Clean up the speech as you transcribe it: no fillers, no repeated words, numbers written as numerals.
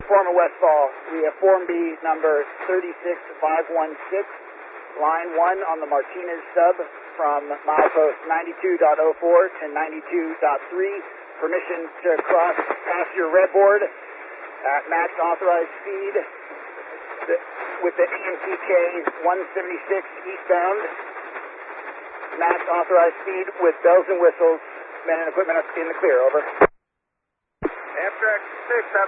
Foreman Westfall. We have Form B number 36516, line 1 on the Martinez sub from milepost 92.04 to 92.3. Permission to cross past your red board at max authorized speed with the AMTK 176 eastbound. Max authorized speed with bells and whistles. Men and equipment in the clear, over. Amtrak 6,